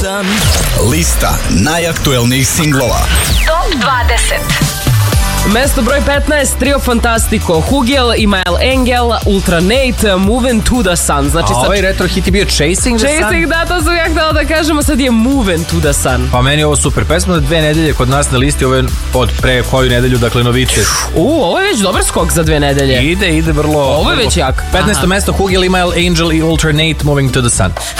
Sun. Lista najaktuelnijih singlova. Top 20. Mesto broj 15, Trio Fantastico, Hugel, Imael Engel, Ultra Nate, Moving to the Sun. Znači, ovaj retro hit je bio Chasing the Sun. Chasing, da, to sam ja htjela da kažemo, sad je Moving to the Sun. Pa meni je ovo super pesma, 2 nedelje kod nas na listi, ovo je od pre koju nedelju, dakle novice. Ovo je već dobar skok za 2 nedelje. Ide vrlo... Ovo je već jak. 15. mesto Hugel, Imael Angel i Ultra Nate, Moving to the Sun.